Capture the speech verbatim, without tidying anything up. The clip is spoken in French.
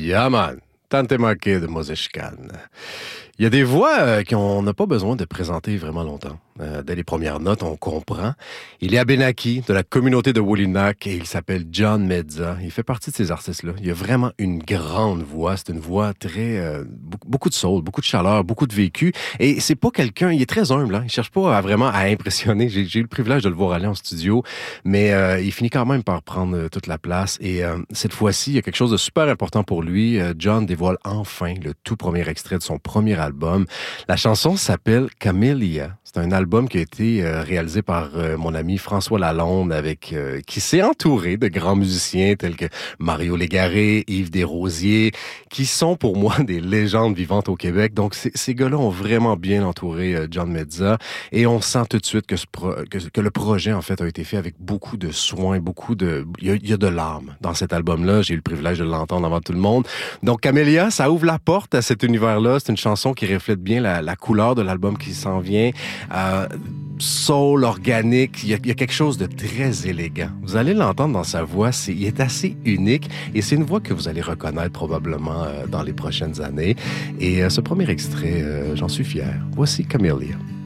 Yeah, man. Tante manqué de Moses Khan. Il y a des voix euh, qu'on n'a pas besoin de présenter vraiment longtemps. Euh, dès les premières notes, on comprend. Il est Abenaki, de la communauté de Wolinak, et il s'appelle John Medza. Il fait partie de ces artistes-là. Il a vraiment une grande voix. C'est une voix très... Euh, beaucoup de soul, beaucoup de chaleur, beaucoup de vécu. Et c'est pas quelqu'un... Il est très humble. Hein? Il cherche pas à vraiment à impressionner. J'ai, j'ai eu le privilège de le voir aller en studio, mais euh, il finit quand même par prendre euh, toute la place. Et euh, cette fois-ci, il y a quelque chose de super important pour lui. Euh, John dévoile enfin le tout premier extrait de son premier album. La chanson s'appelle Camellia. C'est un album qui a été euh, réalisé par euh, mon ami François Lalonde, avec euh, qui s'est entouré de grands musiciens tels que Mario Légaré, Yves Desrosiers, qui sont pour moi des légendes vivantes au Québec. Donc c- ces gars-là ont vraiment bien entouré euh, John Medza, et on sent tout de suite que, ce pro- que, que le projet en fait a été fait avec beaucoup de soin, beaucoup de... Il y a, il y a de l'âme dans cet album-là. J'ai eu le privilège de l'entendre avant tout le monde. Donc Camellia, ça ouvre la porte à cet univers-là. C'est une chanson qui reflète bien la, la couleur de l'album qui s'en vient. Euh, soul, organique, il y, a, il y a quelque chose de très élégant. Vous allez l'entendre dans sa voix, c'est, il est assez unique, et c'est une voix que vous allez reconnaître probablement euh, dans les prochaines années. Et euh, ce premier extrait, euh, j'en suis fier. Voici Camellia.